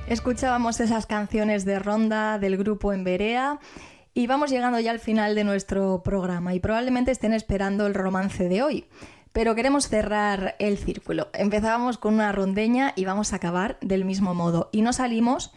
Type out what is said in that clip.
Escuchábamos esas canciones de Ronda del grupo En Berea y vamos llegando ya al final de nuestro programa y probablemente estén esperando el romance de hoy. Pero queremos cerrar el círculo. Empezábamos con una rondeña y vamos a acabar del mismo modo. Y no salimos